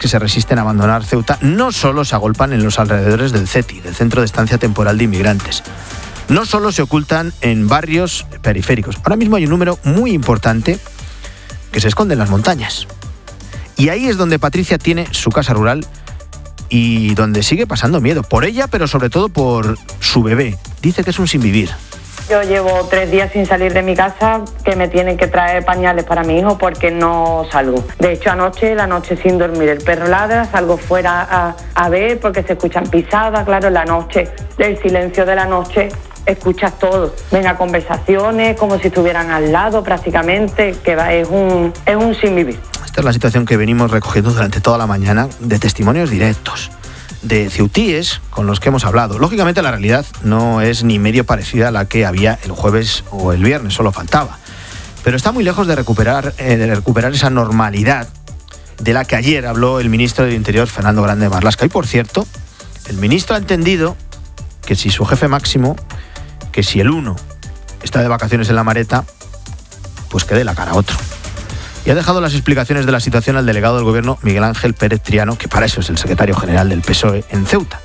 que se resisten a abandonar Ceuta no solo se agolpan en los alrededores del CETI, del Centro de Estancia Temporal de Inmigrantes. No solo se ocultan en barrios periféricos. Ahora mismo hay un número muy importante que se esconde en las montañas. Y ahí es donde Patricia tiene su casa rural y donde sigue pasando miedo. Por ella, pero sobre todo por su bebé. Dice que es un sinvivir. Yo llevo 3 días sin salir de mi casa, que me tienen que traer pañales para mi hijo porque no salgo. De hecho, la noche sin dormir, el perro ladra, salgo fuera a ver porque se escuchan pisadas, claro, la noche, el silencio de la noche, escuchas todo. Venga, conversaciones como si estuvieran al lado prácticamente, que es un sinvivir. Esta es la situación que venimos recogiendo durante toda la mañana de testimonios directos de ceutíes con los que hemos hablado. Lógicamente la realidad no es ni medio parecida a la que había el jueves o el viernes, solo faltaba. Pero está muy lejos de recuperar esa normalidad de la que ayer habló el ministro del Interior, Fernando Grande Marlaska. Y por cierto, el ministro ha entendido que si su jefe máximo, que si el uno está de vacaciones en la Mareta, pues que dé la cara a otro. Y ha dejado las explicaciones de la situación al delegado del gobierno, Miguel Ángel Pérez Triano, que para eso es el secretario general del PSOE en Ceuta.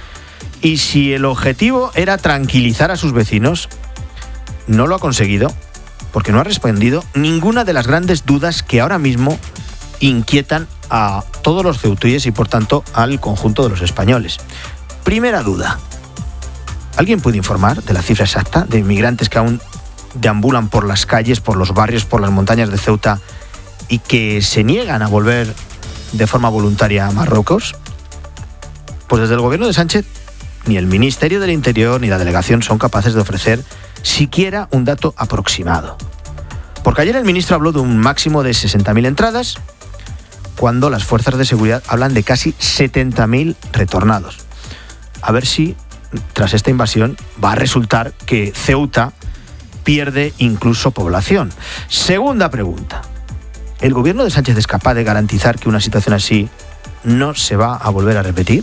Y si el objetivo era tranquilizar a sus vecinos, no lo ha conseguido, porque no ha respondido ninguna de las grandes dudas que ahora mismo inquietan a todos los ceutíes y por tanto al conjunto de los españoles. Primera duda. ¿Alguien puede informar de la cifra exacta de inmigrantes que aún deambulan por las calles, por los barrios, por las montañas de Ceuta y que se niegan a volver de forma voluntaria a Marruecos? Pues desde el gobierno de Sánchez, ni el Ministerio del Interior ni la delegación son capaces de ofrecer siquiera un dato aproximado. Porque ayer el ministro habló de un máximo de 60.000 entradas, cuando las fuerzas de seguridad hablan de casi 70.000 retornados. A ver si, tras esta invasión, va a resultar que Ceuta pierde incluso población. Segunda pregunta. ¿El gobierno de Sánchez es capaz de garantizar que una situación así no se va a volver a repetir?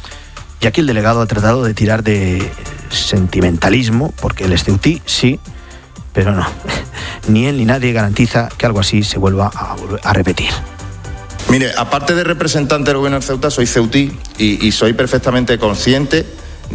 Y aquí el delegado ha tratado de tirar de sentimentalismo, porque él es ceutí, sí, pero no. Ni él ni nadie garantiza que algo así se vuelva a repetir. Mire, aparte de representante del gobierno de Ceuta, soy ceutí y soy perfectamente consciente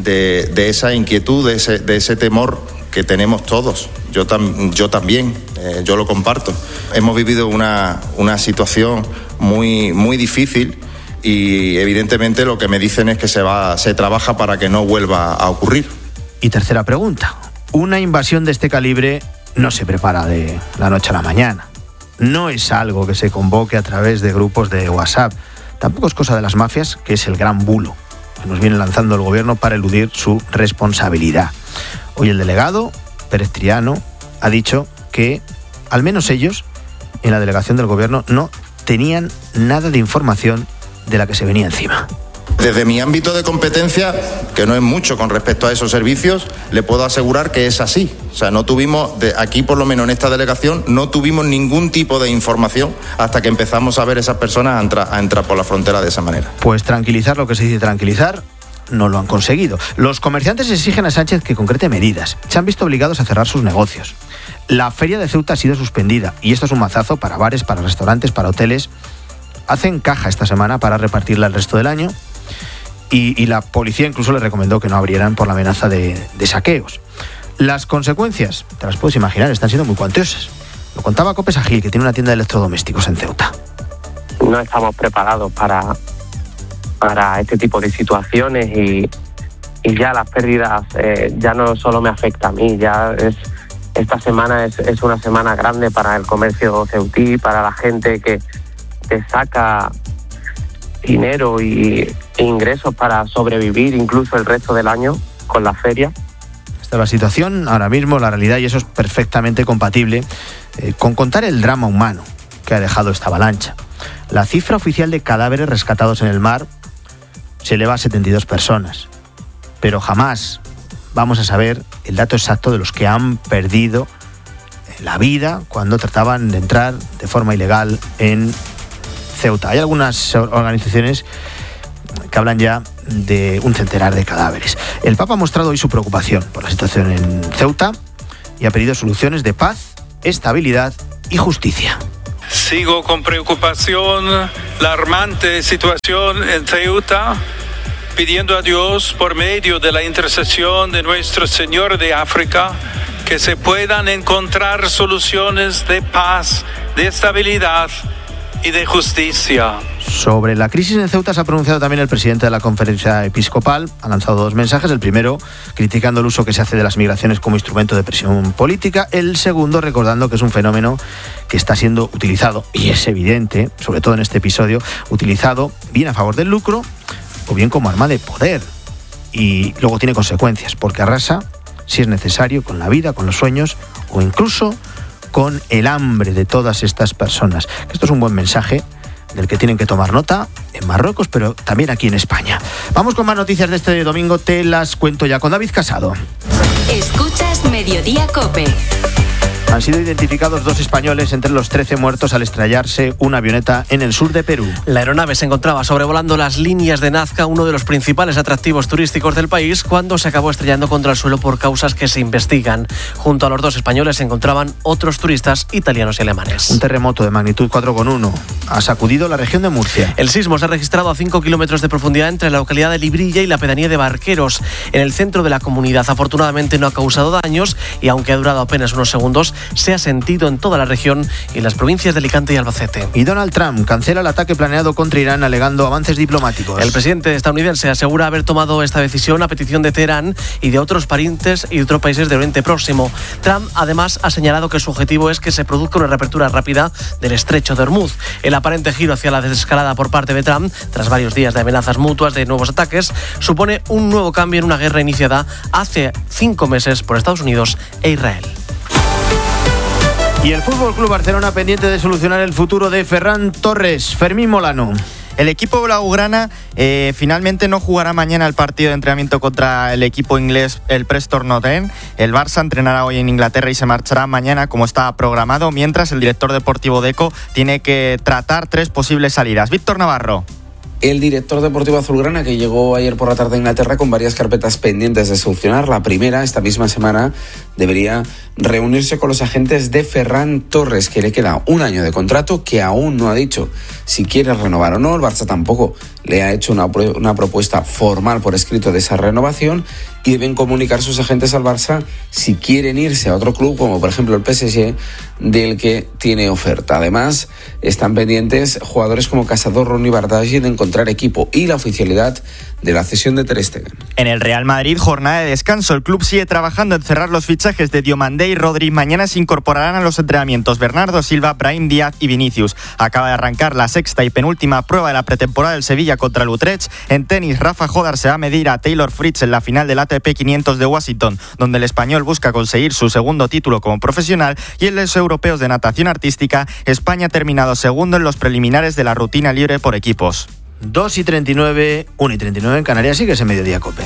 de esa inquietud, de ese temor que tenemos todos. Yo también, yo lo comparto. Hemos vivido una situación muy, muy difícil y evidentemente lo que me dicen es que se trabaja para que no vuelva a ocurrir. Y tercera pregunta. Una invasión de este calibre no se prepara de la noche a la mañana. No es algo que se convoque a través de grupos de WhatsApp. Tampoco es cosa de las mafias, que es el gran bulo que nos viene lanzando el gobierno para eludir su responsabilidad. Hoy el delegado, Pérez Triano, ha dicho que al menos ellos, en la delegación del gobierno, no tenían nada de información de la que se venía encima. Desde mi ámbito de competencia, que no es mucho con respecto a esos servicios, le puedo asegurar que es así. O sea, no tuvimos, aquí por lo menos en esta delegación, no tuvimos ningún tipo de información hasta que empezamos a ver esas personas a entrar por la frontera de esa manera. Pues tranquilizar lo que se dice tranquilizar, no lo han conseguido. Los comerciantes exigen a Sánchez que concrete medidas. Se han visto obligados a cerrar sus negocios. La feria de Ceuta ha sido suspendida y esto es un mazazo para bares, para restaurantes, para hoteles. Hacen caja esta semana para repartirla el resto del año. Y la policía incluso les recomendó que no abrieran por la amenaza de saqueos. Las consecuencias, te las puedes imaginar, están siendo muy cuantiosas. Lo contaba Copes Agil, que tiene una tienda de electrodomésticos en Ceuta. No estamos preparados para este tipo de situaciones y ya las pérdidas ya no solo me afecta a mí, esta semana es una semana grande para el comercio ceutí, para la gente que saca dinero e ingresos para sobrevivir incluso el resto del año con la feria. Esta es la situación ahora mismo, la realidad, y eso es perfectamente compatible con contar el drama humano que ha dejado esta avalancha. La cifra oficial de cadáveres rescatados en el mar se eleva a 72 personas, pero jamás vamos a saber el dato exacto de los que han perdido la vida cuando trataban de entrar de forma ilegal en Ceuta. Hay algunas organizaciones que hablan ya de un centenar de cadáveres. El Papa ha mostrado hoy su preocupación por la situación en Ceuta y ha pedido soluciones de paz, estabilidad y justicia. Sigo con preocupación la alarmante situación en Ceuta, pidiendo a Dios, por medio de la intercesión de Nuestro Señor de África, que se puedan encontrar soluciones de paz, de estabilidad y de justicia. Sobre la crisis en Ceuta se ha pronunciado también el presidente de la Conferencia Episcopal. Ha lanzado 2 mensajes. El primero, criticando el uso que se hace de las migraciones como instrumento de presión política. El segundo, recordando que es un fenómeno que está siendo utilizado, y es evidente, sobre todo en este episodio, utilizado bien a favor del lucro o bien como arma de poder. Y luego tiene consecuencias, porque arrasa, si es necesario, con la vida, con los sueños o incluso con el hambre de todas estas personas. Esto es un buen mensaje del que tienen que tomar nota en Marruecos, pero también aquí en España. Vamos con más noticias de este domingo, te las cuento ya con David Casado. Escuchas Mediodía COPE. Han sido identificados 2 españoles entre los 13 muertos al estrellarse una avioneta en el sur de Perú. La aeronave se encontraba sobrevolando las líneas de Nazca, uno de los principales atractivos turísticos del país, cuando se acabó estrellando contra el suelo por causas que se investigan. Junto a los 2 españoles se encontraban otros turistas italianos y alemanes. Un terremoto de magnitud 4,1 ha sacudido la región de Murcia. El sismo se ha registrado a 5 kilómetros de profundidad entre la localidad de Librilla y la pedanía de Barqueros, en el centro de la comunidad. Afortunadamente no ha causado daños y, aunque ha durado apenas unos segundos, se ha sentido en toda la región y en las provincias de Alicante y Albacete. Y Donald Trump cancela el ataque planeado contra Irán alegando avances diplomáticos. El presidente estadounidense asegura haber tomado esta decisión a petición de Teherán y de otros parientes y de otros países del Oriente Próximo. Trump además ha señalado que su objetivo es que se produzca una reapertura rápida del estrecho de Hormuz. El aparente giro hacia la desescalada por parte de Trump, tras varios días de amenazas mutuas de nuevos ataques, supone un nuevo cambio en una guerra iniciada hace 5 meses por Estados Unidos e Israel. Y el Fútbol Club Barcelona pendiente de solucionar el futuro de Ferran Torres. Fermín Molano. El equipo blaugrana finalmente no jugará mañana el partido de entrenamiento contra el equipo inglés, el Preston North End. El Barça entrenará hoy en Inglaterra y se marchará mañana como está programado, mientras el director deportivo Deco tiene que tratar 3 posibles salidas. Víctor Navarro. El director deportivo azulgrana, que llegó ayer por la tarde a Inglaterra con varias carpetas pendientes de solucionar. La primera, esta misma semana, debería reunirse con los agentes de Ferran Torres, que le queda 1 año de contrato, que aún no ha dicho si quiere renovar o no. El Barça tampoco le ha hecho una propuesta formal por escrito de esa renovación, y deben comunicar sus agentes al Barça si quieren irse a otro club, como por ejemplo el PSG, del que tiene oferta. Además, están pendientes jugadores como Casador, Ronny Bardaggi de encontrar equipo y la oficialidad de la cesión de Ter Stegen. En el Real Madrid, jornada de descanso. El club sigue trabajando en cerrar los fichajes de Diomandé y Rodri. Mañana se incorporarán a los entrenamientos Bernardo Silva, Brahim Díaz y Vinicius. Acaba de arrancar la 6ª y penúltima prueba de la pretemporada del Sevilla contra el Utrecht. En tenis, Rafa Jodar se va a medir a Taylor Fritz en la final del ATP 500 de Washington, donde el español busca conseguir su segundo título como profesional. Y en los europeos de natación artística, España ha terminado segundo en los preliminares de la rutina libre por equipos. 2:39, 1:39 en Canarias. Sigues en Mediodía COPE.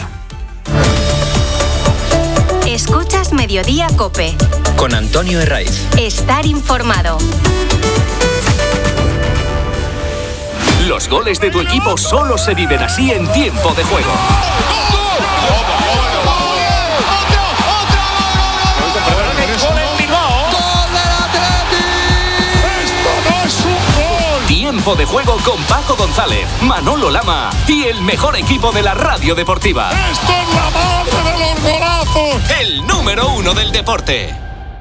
Escuchas Mediodía COPE. Con Antonio Herraiz. Estar informado. Los goles de tu equipo solo se viven así en tiempo de juego. Tiempo de juego con Paco González, Manolo Lama y el mejor equipo de la radio deportiva. ¡Esto es la base de los golazos! El número 1 del deporte.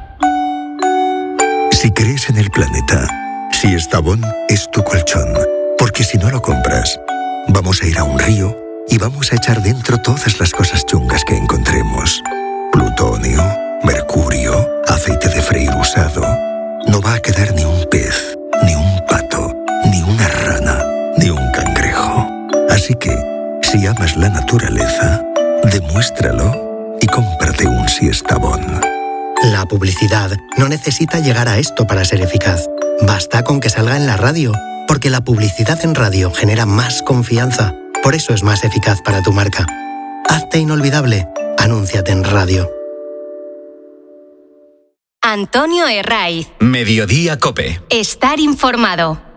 Si crees en el planeta, Siestabón es tu colchón. Porque si no lo compras, vamos a ir a un río y vamos a echar dentro todas las cosas chungas que encontremos. Plutonio, mercurio, aceite de freír usado. No va a quedar ni un pez, ni un pato, ni una rana, ni un cangrejo. Así que, si amas la naturaleza, demuéstralo y cómprate un Siestabón. La publicidad no necesita llegar a esto para ser eficaz. Basta con que salga en la radio, porque la publicidad en radio genera más confianza. Por eso es más eficaz para tu marca. Hazte inolvidable. Anúnciate en radio. Antonio Herraiz. Mediodía COPE. Estar informado.